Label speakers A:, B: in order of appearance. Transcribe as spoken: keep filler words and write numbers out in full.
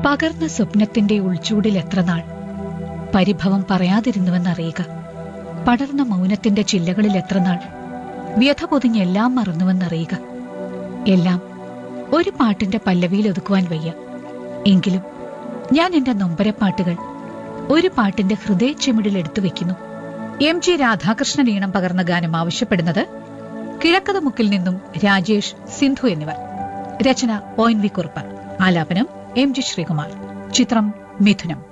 A: പകർന്ന സ്വപ്നത്തിന്റെ ഉൾച്ചൂടിൽ എത്ര നാൾ പരിഭവം പറയാതിരുന്നുവെന്നറിയുക. പടർന്ന മൗനത്തിന്റെ ചില്ലകളിൽ എത്ര നാൾ വ്യഥ പൊതിഞ്ഞെല്ലാം മറന്നുവെന്നറിയുക. എല്ലാം ഒരു പാട്ടിന്റെ പല്ലവിയിൽ ഒതുക്കുവാൻ വയ്യ. എങ്കിലും ഞാൻ എന്റെ നൊമ്പരപ്പാട്ടുകൾ ഒരു പാട്ടിന്റെ ഹൃദയ ചെമിടിൽ എടുത്തു വെക്കുന്നു. എം ജി രാധാകൃഷ്ണൻ ഈണം പകർന്ന ഗാനം ആവശ്യപ്പെടുന്നത് കിഴക്കതമുക്കിൽ നിന്നും രാജേഷ്, സിന്ധു എന്നിവർ. രചന ഒ എൻ വി കുറുപ്പ്. ആലാപനം എം ജി ശ്രീകുമാർ. ചിത്രം മിഥുനം.